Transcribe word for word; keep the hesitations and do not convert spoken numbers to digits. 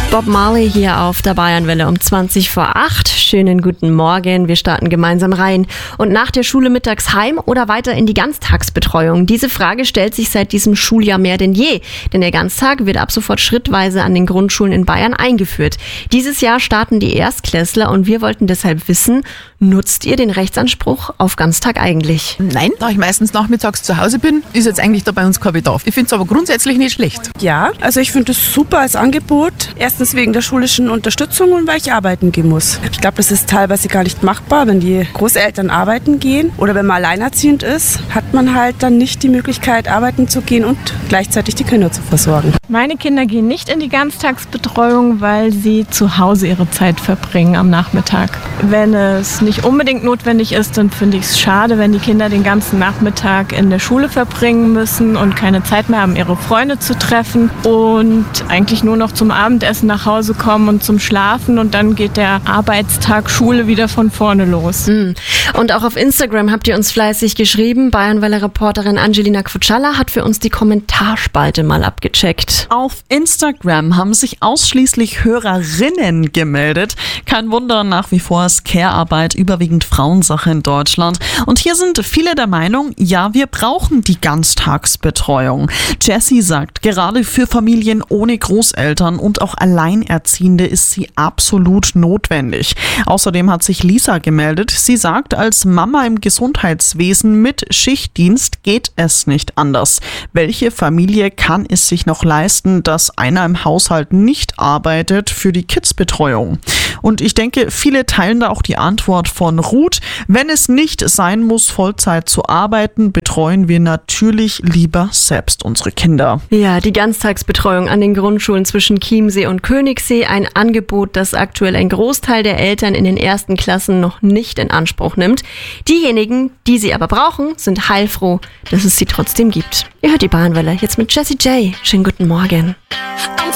Bob Marley hier auf der Bayernwelle um zwanzig vor acht. Schönen guten Morgen. Wir starten gemeinsam rein. Und nach der Schule mittags heim oder weiter in die Ganztagsbetreuung? Diese Frage stellt sich seit diesem Schuljahr mehr denn je. Denn der Ganztag wird ab sofort schrittweise an den Grundschulen in Bayern eingeführt. Dieses Jahr starten die Erstklässler und wir wollten deshalb wissen, nutzt ihr den Rechtsanspruch auf Ganztag eigentlich? Nein, da ich meistens nachmittags zu Hause bin, ist jetzt eigentlich da bei uns kein Bedarf. Ich finde es aber grundsätzlich nicht schlecht. Ja, also ich finde es super als Angebot. Erstens wegen der schulischen Unterstützung und weil ich arbeiten gehen muss. Ich glaube, das ist teilweise gar nicht machbar, wenn die Großeltern arbeiten gehen oder wenn man alleinerziehend ist, hat man halt dann nicht die Möglichkeit, arbeiten zu gehen und gleichzeitig die Kinder zu versorgen. Meine Kinder gehen nicht in die Ganztagsbetreuung, weil sie zu Hause ihre Zeit verbringen am Nachmittag. Wenn es nicht unbedingt notwendig ist, dann finde ich es schade, wenn die Kinder den ganzen Nachmittag in der Schule verbringen müssen und keine Zeit mehr haben, ihre Freunde zu treffen und eigentlich nur noch zum Abendessen nach Hause kommen und zum Schlafen und dann geht der Arbeitstag Schule wieder von vorne los. Und auch auf Instagram habt ihr uns fleißig geschrieben. Bayernwelle-Reporterin Angelina Kutschalla hat für uns die Kommentarspalte mal abgecheckt. Auf Instagram haben sich ausschließlich Hörerinnen gemeldet. Kein Wunder, nach wie vor ist Care-Arbeit überwiegend Frauensache in Deutschland. Und hier sind viele der Meinung, ja, wir brauchen die Ganztagsbetreuung. Jessie sagt, gerade für Familien ohne Großeltern und auch Alleinerziehende ist sie absolut notwendig. Außerdem hat sich Lisa gemeldet. Sie sagt, als Mama im Gesundheitswesen mit Schichtdienst geht es nicht anders. Welche Familie kann es sich noch leisten, dass einer im Haushalt nicht arbeitet für die Kidsbetreuung? Und ich denke, viele teilen da auch die Antwort von Ruth. Wenn es nicht sein muss, Vollzeit zu arbeiten, betreuen wir natürlich lieber selbst unsere Kinder. Ja, die Ganztagsbetreuung an den Grundschulen zwischen Chiemsee und Königssee, ein Angebot, das aktuell ein Großteil der Eltern in den ersten Klassen noch nicht in Anspruch nimmt. Diejenigen, die sie aber brauchen, sind heilfroh, dass es sie trotzdem gibt. Ihr hört die Bayernwelle jetzt mit Jessie J. Schönen guten Morgen.